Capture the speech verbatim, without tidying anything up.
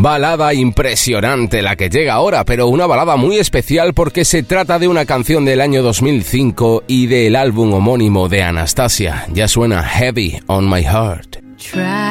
Balada impresionante la que llega ahora, pero una balada muy especial porque se trata de una canción del año dos mil cinco y del álbum homónimo de Anastasia. Ya suena Heavy on My Heart. Try